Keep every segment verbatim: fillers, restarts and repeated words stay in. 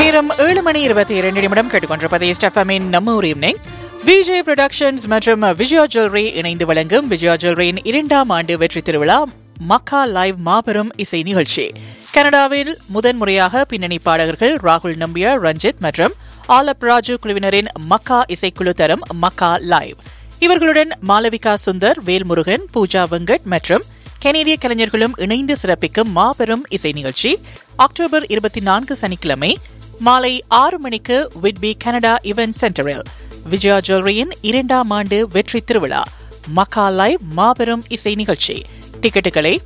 நேரம் ஏழு மணி இருபத்தி இரண்டு நிமிடம் கேட்டுக்கொண்டிருப்பது ஸ்டெஃபமின் நம்ம ஒரு ஈவினிங். விஜய் புரொடக்ஷன்ஸ் மற்றும் விஜயா ஜுவல்லரி இணைந்து வழங்கும் விஜயா ஜுவல்லரியின் இரண்டாம் ஆண்டு வெற்றி திருவிழா மக்கா லைவ் மாபெரும் இசை நிகழ்ச்சி. கனடாவில் முதன்முறையாக பின்னணி பாடகர்கள் ராகுல் நம்பியார், ரஞ்சித் மற்றும் ஆலப் ராஜு குழுவினரின் மக்கா இசைக்குழு தரும் மக்கா லைவ். இவர்களுடன் மாலவிகா சுந்தர், வேல்முருகன், பூஜா வெங்கட் மற்றும் கனேடிய கலைஞர்களும் இணைந்து சிறப்பிக்கும் மாபெரும் இசை நிகழ்ச்சி அக்டோபர் இருபத்தி நான்கு சனிக்கிழமை மாலை ஆறு மணிக்கு விட்பி கனடா இவென்ட் சென்டரில் விஜயா ஜுவல்லரியின் இரண்டாம் ஆண்டு வெற்றி திருவிழா மக்கா லைவ் மாபெரும் இசை நிகழ்ச்சி. டிக்கெட்டுகளை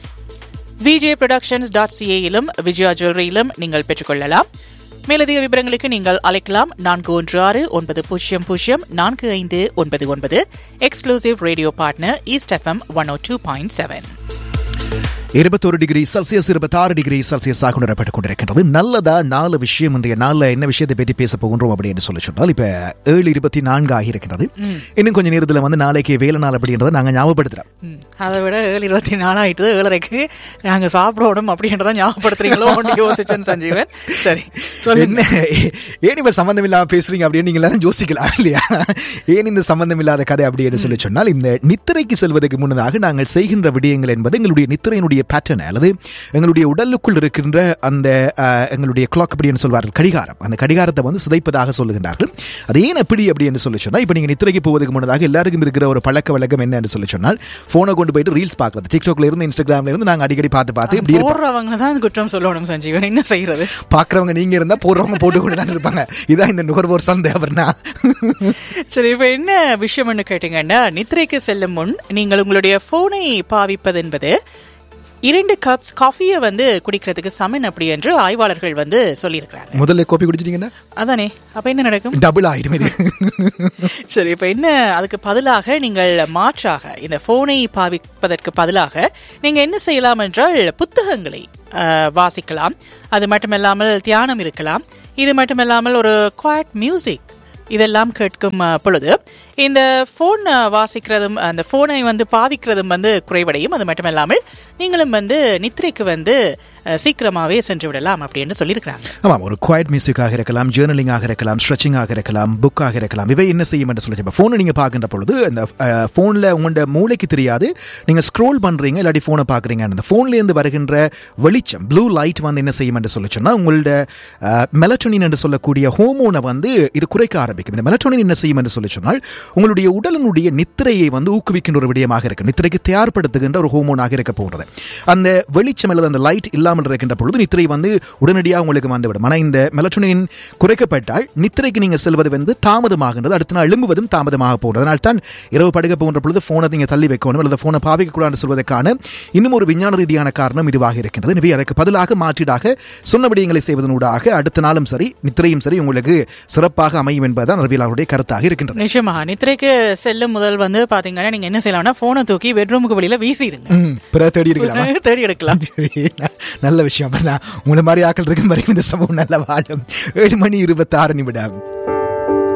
விஜே புரொடக்ஷன்ஸ் டாட் சிஏயிலும் விஜயா ஜுவல்லரியிலும் நீங்கள் பெற்றுக்கொள்ளலாம். மேலதிக விவரங்களுக்கு நீங்கள் அழைக்கலாம் நான்கு ஒன்று ஆறு ஒன்பது பூஜ்ஜியம் பூஜ்ஜியம் நான்கு ஐந்து ஒன்பது ஒன்பது. Exclusive radio partner east FM one ஓ டூ பாயிண்ட் செவன். இருபத்தொரு டிகிரி செல்சியஸ் இருபத்தாறு டிகிரி செல்சியஸாக உணரப்பட்டுக் கொண்டிருக்கின்றது. நல்லதா நாலு விஷயம் இன்றைய நாளில் என்ன விஷயத்தை பற்றி பேச போகின்றோம் அப்படின்னு சொல்லி சொன்னால், இப்ப ஏழு இருபத்தி நான்கு ஆகியிருக்கிறது. இன்னும் கொஞ்சம் நேரத்தில் வந்து நாளைக்கு வேலை நாள் அப்படின்றத நாங்கள் ஞாபகப்படுத்துறோம். அதை விட ஏழு இருபத்தி நாலு ஆயிட்டு ஏழரைக்கு நாங்க சாப்பிடணும் அப்படின்றத ஞாபகப்படுத்துறீங்களோ யோசிச்சேன் சஞ்சீவன். சரி, என்ன ஏன் இப்ப சம்பந்தம் இல்லாம பேசுறீங்க அப்படின்னு நீங்க எல்லாரும் யோசிக்கலாம் இல்லையா? ஏன் இந்த சம்பந்தம் இல்லாத கதை அப்படின்னு சொல்லி சொன்னால், இந்த நித்திரைக்கு செல்வதற்கு முன்னதாக நாங்கள் செய்கின்ற விடயங்கள் என்பது எங்களுடைய நித்திரையினுடைய பேட்டர்ன் அல்லது எங்களுடைய உடலுக்குள் இருக்கின்ற அந்த எங்களுடைய கிளாக் அப்படின்னு சொல்வார்கள், கடிகாரம். அந்த கடிகாரத்தை வந்து சிதைப்பதாக சொல்லுகின்றார்கள். அது ஏன் எப்படி அப்படின்னு சொல்லி சொன்னால், இப்போ நீங்கள் நித்திரைக்கு போவதற்கு முன்னதாக எல்லாருக்கும் இருக்கிற ஒரு பழக்க வழக்கம் என்னன்னு சொல்லி சொன்னால், போனை கொண்டு போயிட்டு ரீல்ஸ் பார்க்கறது. டிக்டாக்ல இருந்து இன்ஸ்டாகிராம்ல இருந்து நாங்கள் அடிக்கடி பார்த்து பார்த்து இப்படி போடுறவங்க தான் குற்றம் சொல்லணும் சஞ்சீவன். என்ன செய்யறது? பார்க்குறவங்க நீங்க இருந்தா போடுறவங்க போட்டு கொண்டு தான் இருப்பாங்க. இதான் இந்த நுகர்வோர் சந்தை. அவர்னா சரி, இப்போ என்ன விஷயம்னு கேட்டீங்கன்னா, நித்திரைக்கு செல்லும் முன் நீங்கள் உங்களுடைய போனை பாவிப்பது என்பது இரண்டு கப்ஸ் காஃபியை வந்து குடிக்கிறதுக்கு சமன் அப்படி என்று ஆய்வாளர்கள் வந்து சொல்லியிருக்கிறாங்க. முதல்ல காஃபி குடிச்சிட்டீங்கன்னா அதானே, அப்ப என்ன நடக்கும்? டபுள் ஆயிடும் இது. சரி, இப்ப என்ன அதுக்கு பதிலாக நீங்கள் மாற்றாக இந்த போனை பாவிப்பதற்கு பதிலாக நீங்க என்ன செய்யலாம் என்றால், புத்தகங்களை வாசிக்கலாம். அது மட்டுமல்லாமல் தியானம் இருக்கலாம். இது மட்டுமல்லாமல் ஒரு குவாய்ட் மியூசிக் இதெல்லாம் கேட்கும் பொழுது இந்த போன் வாசிக்கிறதும் அந்த போனை வந்து பாவிக்கிறதும் வந்து குறைவடையும். அது மட்டும் இல்லாமல் நீங்களும் வந்து நித்திரைக்கு வந்து சீக்கிரமாவே சென்று விடலாம் அப்படின்னு சொல்லியிருக்கிறாங்க. ஆமாம், ஒரு குவாய்ட் மியூசிக்காக இருக்கலாம், ஜேர்னலிங்காக இருக்கலாம், ஸ்ட்ரெச்சிங்காக இருக்கலாம், புக்காக இருக்கலாம். இவை என்ன செய்யும் என்று சொல்லி, இப்போ ஃபோனை நீங்கள் பார்க்கின்ற பொழுது அந்த ஃபோனில் உங்களோட மூளைக்கு தெரியாது நீங்கள் ஸ்க்ரோல் பண்ணுறீங்க இல்லாட்டி ஃபோனை பார்க்குறீங்க. அந்த ஃபோன்லேருந்து வருகின்ற வெளிச்சம் ப்ளூ லைட் வந்து என்ன செய்யும் என்று சொல்லி சொன்னால், உங்களோட மெலட்டோனின் என்று சொல்லக்கூடிய ஹோமோனை வந்து இது குறைக்க ஆரம்பிக்கும். இந்த மெலட்டோனின் என்ன செய்யும் என்று சொல்லி சொன்னால், உங்களுடைய உடலினுடைய நித்திரையை வந்து ஊக்குவிக்கின்ற ஒரு விடயமாக இருக்கு. நித்திரைக்கு தயார்படுத்துகின்ற ஒரு ஹோமோனாக இருக்க போகிறது. அந்த வெளிச்சம் அல்லது அந்த லைட் இல்லாமல் இருக்கின்ற பொழுது நித்திரை வந்து உடனடியாக உங்களுக்கு வந்துவிடும். ஆனால் இந்த மெலட்டோனின் குறைக்கப்பட்டால் நித்திரைக்கு நீங்கள் செல்வது வந்து தாமதமாகின்றது. அடுத்த நாள் எழும்புவதும் தாமதமாக போகிறது. அதனால் தான் இரவு படுக்க போகின்ற பொழுது போனை நீங்கள் தள்ளி வைக்கணும் அல்லது போனை பாவிக்கக்கூடாது சொல்வதற்கான இன்னும் ஒரு விஞ்ஞான ரீதியான காரணம் இதுவாக இருக்கின்றது. எனவே அதற்கு பதிலாக மாற்றீடாக சொன்ன விடயங்களை செய்வதனூடாக அடுத்த நாளும் சரி நித்திரையும் சரி உங்களுக்கு சிறப்பாக அமையும் என்பதுதான் அறிவியலாளருடைய கருத்தாக இருக்கின்றது. நிச்சயமாக நித்திரைக்கு செல்லும் முதல் வந்து பாத்தீங்கன்னா நீங்க என்ன செய்யலாம்னா, போனை தூக்கி பெட்ரூமுக்கு வெளியில வீசிடுங்க. தேடி எடுக்கலாம் தேடி எடுக்கலாம் நல்ல விஷயம். உங்களை மாதிரி ஆக்கள் இருக்கும் வரைக்கும் இந்த சமூகம் நல்ல வாழும். ஏழு மணி இருபத்தி ஆறு நிமிடம்.